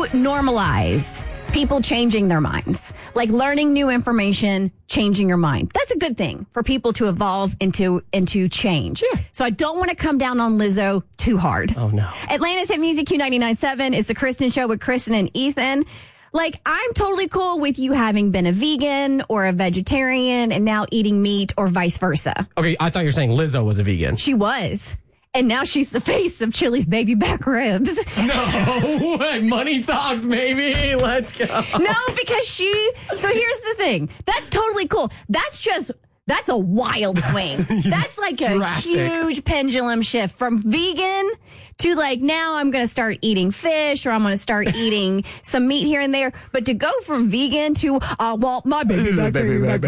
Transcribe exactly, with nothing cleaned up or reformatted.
normalize people changing their minds, like learning new information, changing your mind. That's a good thing for people to evolve into into change. Yeah. So I don't want to come down on Lizzo too hard. Oh, no. Atlanta's Hit Music Q ninety-nine point seven is the Kristen Show with Kristen and Ethan. Like, I'm totally cool with you having been a vegan or a vegetarian and now eating meat or vice versa. Okay, I thought you were saying Lizzo was a vegan. She was. And now she's the face of Chili's baby back ribs. No, money talks, baby. Let's go. No, because she, so here's the thing. That's totally cool. That's just, that's a wild swing. That's like a drastic. huge pendulum shift from vegan to like, now I'm going to start eating fish or I'm going to start eating some meat here and there. But to go from vegan to, uh, well, my baby back, baby back,